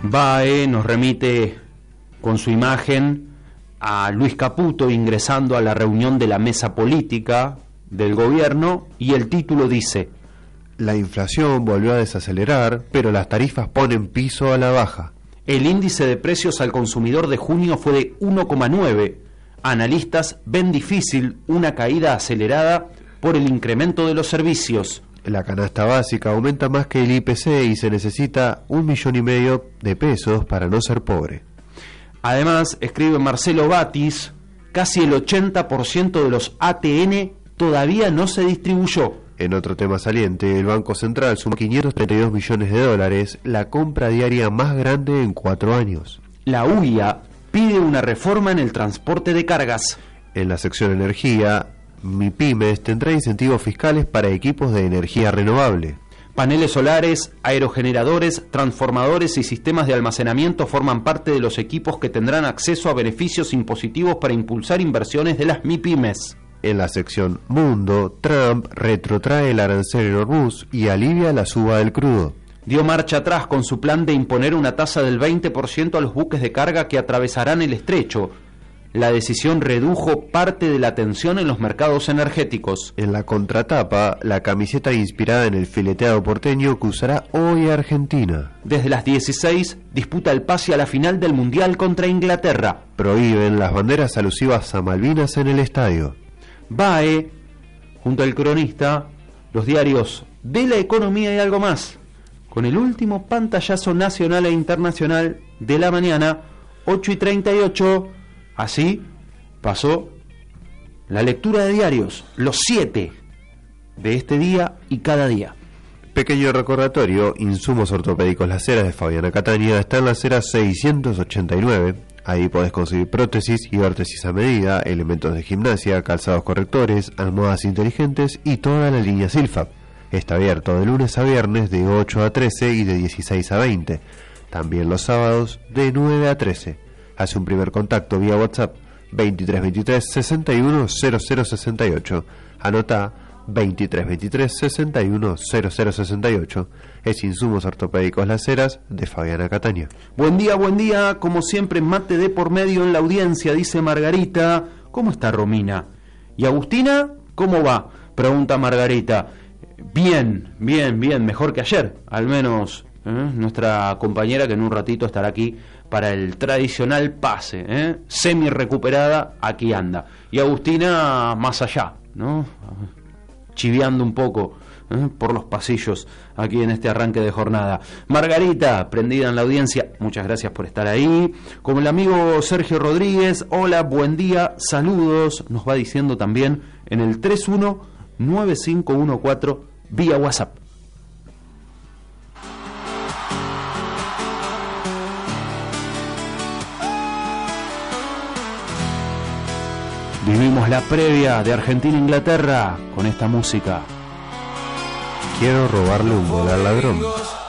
BAE nos remite con su imagen a Luis Caputo ingresando a la reunión de la mesa política del gobierno y el título dice: la inflación volvió a desacelerar, pero las tarifas ponen piso a la baja. El índice de precios al consumidor de junio fue de 1,9. Analistas ven difícil una caída acelerada por el incremento de los servicios. La canasta básica aumenta más que el IPC y se necesita 1,5 millones de pesos para no ser pobre. Además, escribe Marcelo Batis, casi el 80% de los ATN todavía no se distribuyó. En otro tema saliente, el Banco Central sumó 532 millones de dólares, la compra diaria más grande en 4 años. La UIA pide una reforma en el transporte de cargas. En la sección energía, MIPYMES tendrá incentivos fiscales para equipos de energía renovable. Paneles solares, aerogeneradores, transformadores y sistemas de almacenamiento forman parte de los equipos que tendrán acceso a beneficios impositivos para impulsar inversiones de las MIPYMES. En la sección Mundo, Trump retrotrae el arancel en Hormuz y alivia la suba del crudo. Dio marcha atrás con su plan de imponer una tasa del 20% a los buques de carga que atravesarán el estrecho. La decisión redujo parte de la tensión en los mercados energéticos. En la contratapa, la camiseta inspirada en el fileteado porteño cruzará hoy a Argentina. Desde las 16 disputa el pase a la final del Mundial contra Inglaterra. Prohíben las banderas alusivas a Malvinas en el estadio. BAE, junto al Cronista, los diarios de la economía y algo más, con el último pantallazo nacional e internacional de la mañana, 8:38. Así pasó la lectura de diarios, los 7 de este día y cada día. Pequeño recordatorio: insumos ortopédicos Las Heras de Fabiana Catania está en Las Heras 689. Ahí podés conseguir prótesis y órtesis a medida, elementos de gimnasia, calzados correctores, almohadas inteligentes y toda la línea Silfab. Está abierto de lunes a viernes de 8 a 13 y de 16 a 20. También los sábados de 9 a 13. Hace un primer contacto vía WhatsApp 2323 61 0068. Anota 2323 61 0068. Es Insumos Ortopédicos Las Heras de Fabiana Catania. Buen día, como siempre mate de por medio en la audiencia, dice Margarita. ¿Cómo está Romina? ¿Y Agustina? ¿Cómo va? Pregunta Margarita. Bien, mejor que ayer, al menos nuestra compañera que en un ratito estará aquí para el tradicional pase, semi recuperada, aquí anda. Y Agustina más allá, ¿no? Chiveando un poco por los pasillos aquí en este arranque de jornada. Margarita, prendida en la audiencia, muchas gracias por estar ahí. Como el amigo Sergio Rodríguez, hola, buen día, saludos, nos va diciendo también en el 319514 vía WhatsApp. Vivimos la previa de Argentina-Inglaterra con esta música. Quiero robarle un gol al ladrón.